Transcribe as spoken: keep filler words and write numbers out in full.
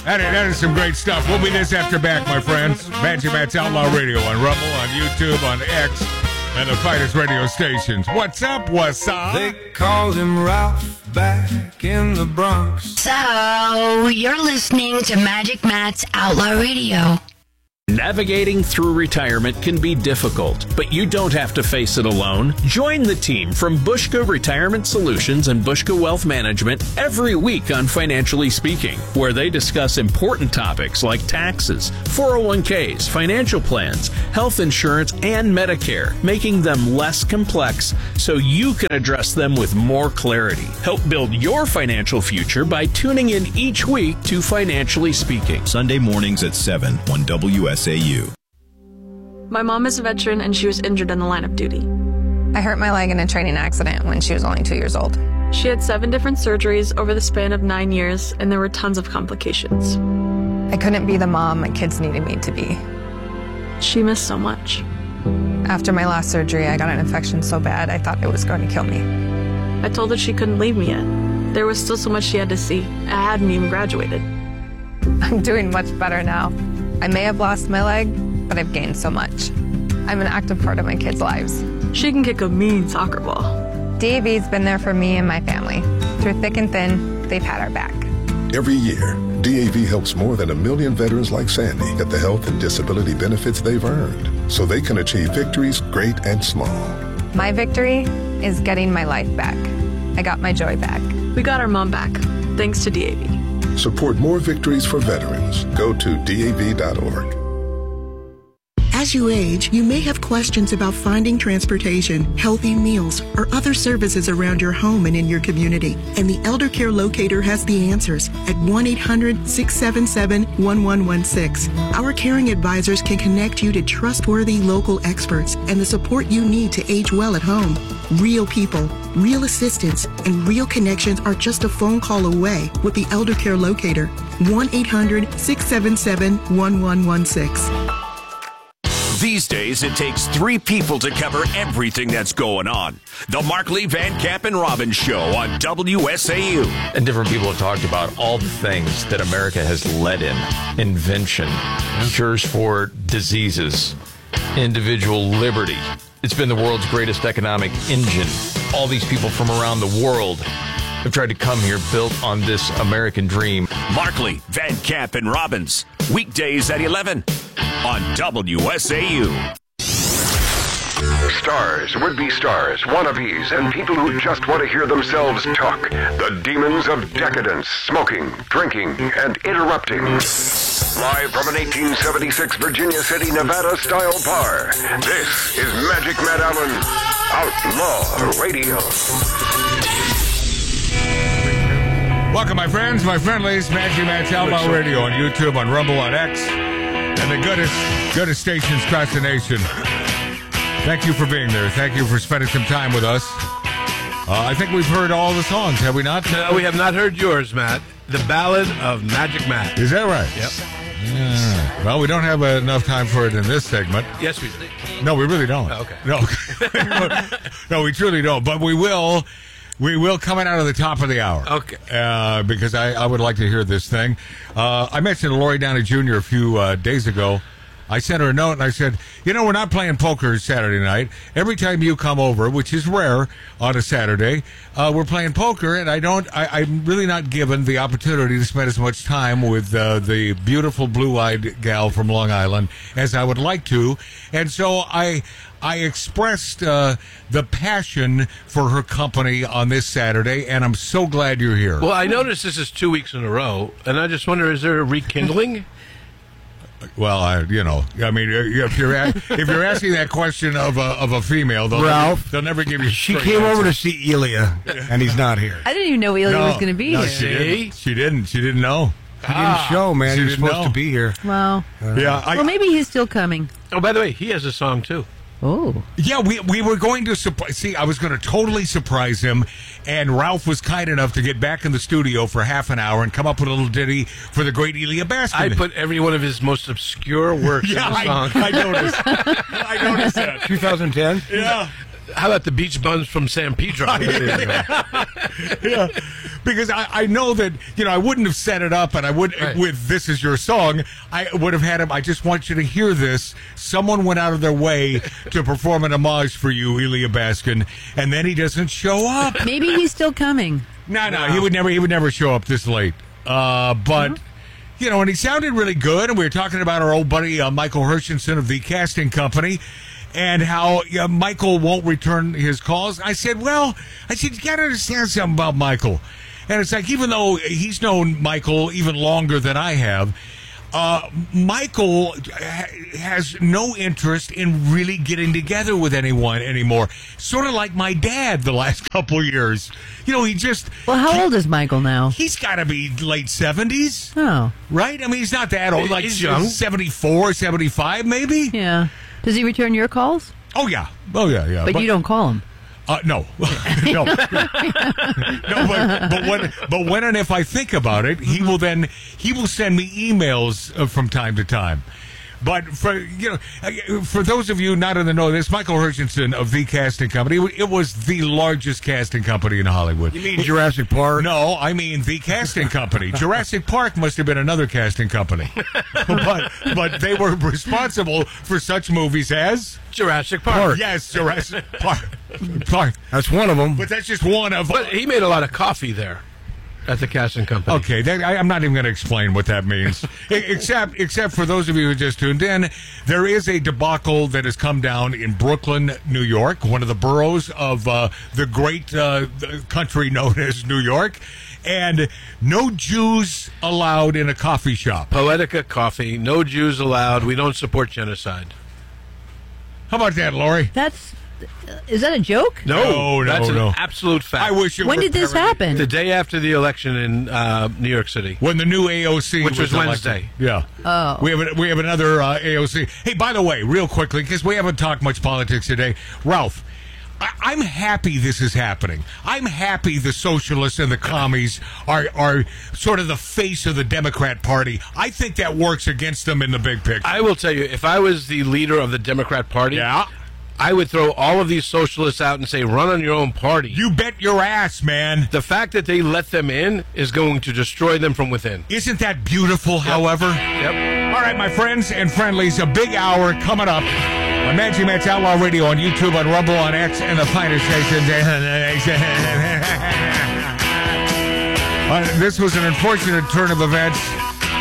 That is, that is some great stuff. We'll be this after back, my friends. Magic Matt's Outlaw Radio on Rumble, on YouTube, on X, and the finest radio stations. What's up, what's up? They called him Ralph back in the Bronx. So, you're listening to Magic Matt's Outlaw Radio. Navigating through retirement can be difficult, but you don't have to face it alone. Join the team from Bushka Retirement Solutions and Bushka Wealth Management every week on Financially Speaking, where they discuss important topics like taxes, four oh one k's, financial plans, health insurance, and Medicare, making them less complex so you can address them with more clarity. Help build your financial future by tuning in each week to Financially Speaking. Sunday mornings at seven on W S A U. My mom is a veteran and she was injured in the line of duty. I hurt my leg in a training accident when she was only two years old. She had seven different surgeries over the span of nine years, and there were tons of complications. I couldn't be the mom my kids needed me to be. She missed so much. After my last surgery, I got an infection so bad I thought it was going to kill me. I told her she couldn't leave me yet. There was still so much she had to see. I hadn't even graduated. I'm doing much better now. I may have lost my leg, but I've gained so much. I'm an active part of my kids' lives. She can kick a mean soccer ball. D A V's been there for me and my family. Through thick and thin, they've had our back. Every year, D A V helps more than a million veterans like Sandy get the health and disability benefits they've earned, so they can achieve victories great and small. My victory is getting my life back. I got my joy back. We got our mom back, thanks to D A V. Support more victories for veterans. Go to D A V dot org. As you age, you may have questions about finding transportation, healthy meals, or other services around your home and in your community. And the Elder Care Locator has the answers at one eight hundred, six seven seven, one one one six. Our caring advisors can connect you to trustworthy local experts and the support you need to age well at home. Real people, real assistance, and real connections are just a phone call away with the Elder Care Locator. one eight hundred, six seven seven, one one one six. These days, it takes three people to cover everything that's going on. The Markley, Van Camp, and Robbins Show on W S A U. And different people have talked about all the things that America has led in. Invention, cures for diseases, individual liberty. It's been the world's greatest economic engine. All these people from around the world have tried to come here built on this American dream. Markley, Van Camp, and Robbins. Weekdays at eleven. On W S A U. Stars, would-be stars, wannabes, and people who just want to hear themselves talk. The demons of decadence, smoking, drinking, and interrupting. Live from an eighteen seventy-six Virginia City, Nevada-style bar, this is Magic Matt Allen, Outlaw Radio. Welcome, my friends, my friendlies. Magic Matt's Outlaw Radio on YouTube, on Rumble, on X, and the goodest, goodest stations across the nation. Thank you for being there. Thank you for spending some time with us. Uh, I think we've heard all the songs, have we not? No, we have not heard yours, Matt. The Ballad of Magic Matt. Is that right? Yep. Yeah. Well, we don't have uh, enough time for it in this segment. Yes, we do. No, we really don't. Oh, okay. No. No, we truly don't. But we will. We will coming out of the top of the hour. Okay. Uh, because I, I would like to hear this thing. Uh, I mentioned Lori Downey Junior a few uh, days ago. I sent her a note and I said, you know, we're not playing poker Saturday night. Every time you come over, which is rare on a Saturday, uh, we're playing poker, and I don't, I, I'm really not given the opportunity to spend as much time with uh, the beautiful blue-eyed gal from Long Island as I would like to. And so I, I expressed uh, the passion for her company on this Saturday, and I'm so glad you're here. Well, I noticed this is two weeks in a row, and I just wonder, is there a rekindling? Well, I, you know, I mean, if you're a, if you're asking that question of a of a female, they'll Ralph, never, they'll never give you. She came answer. over to see Elia, and he's not here. I didn't even know Elia no, was going to be no, here. She didn't. She didn't. She didn't know. He didn't show, man. She He was didn't supposed know. to be here. Well, Uh, yeah. I, well, maybe he's still coming. Oh, by the way, he has a song, too. Oh. Yeah, we we were going to surprise. See, I was going to totally surprise him, and Ralph was kind enough to get back in the studio for half an hour and come up with a little ditty for the great Elia Baskin. I put every one of his most obscure works yeah, in the song. I, I noticed. I noticed that. twenty ten? Yeah. how about the beach buns from San Pedro? Yeah, because I, I know that, you know, I wouldn't have set it up, and I would Right. with "This Is Your Song," I would have had him. I just want you to hear this. Someone went out of their way to perform an homage for you, Elia Baskin, and then he doesn't show up. Maybe he's still coming. No, no, he would never. He would never show up this late. Uh, but. Mm-hmm. You know, and he sounded really good, and we were talking about our old buddy uh, Michael Hershenson of the casting company, and how uh, Michael won't return his calls. I said, well, I said, you got to understand something about Michael. And it's like, even though he's known Michael even longer than I have, uh, Michael ha- has no interest in really getting together with anyone anymore. Sort of like my dad the last couple of years. You know, he just... Well, how old is Michael now? He's got to be late seventies. Oh. Right? I mean, he's not that old. Like He's young. seventy-four, seventy-five, maybe? Yeah. Does he return your calls? Oh, yeah. Oh, yeah, yeah. But, you don't call him. Uh, no. no. no, but, but, when, but when and if I think about it, he will then, he will send me emails uh, from time to time. But for you know, for those of you not in the know, this Michael Hershenson of the casting company. It was the largest casting company in Hollywood. You mean Jurassic Park? No, I mean the casting company. Jurassic Park must have been another casting company, but but they were responsible for such movies as Jurassic Park. Yes, Jurassic Park. Park. That's one of them. But that's just one of. But he made a lot of coffee there at the casting company. Okay, that, I, I'm not even going to explain what that means. except, except for those of you who just tuned in, there is a debacle that has come down in Brooklyn, New York, one of the boroughs of uh, the great uh, country known as New York, and no Jews allowed in a coffee shop. Poetica Coffee, no Jews allowed. We don't support genocide. How about that, Lori? That's is that a joke? No, no, no, that's no. an absolute fact. I wish it When were did this parody. happen? The day after the election in uh, New York City, when the new A O C which was, was Wednesday. Elected. Yeah. Oh. We have a, we have another uh, A O C. Hey, by the way, real quickly, because we haven't talked much politics today, Ralph. I- I'm happy this is happening. I'm happy the socialists and the commies are are sort of the face of the Democrat Party. I think that works against them in the big picture. I will tell you, if I was the leader of the Democrat Party, Yeah. I would throw all of these socialists out and say, run on your own party. You bet your ass, man. The fact that they let them in is going to destroy them from within. Isn't that beautiful, however? Yep. All right, my friends and friendlies, a big hour coming up on Magic Matt's Outlaw Radio on YouTube, on Rumble, on X, and the finer stations. Uh, this was an unfortunate turn of events.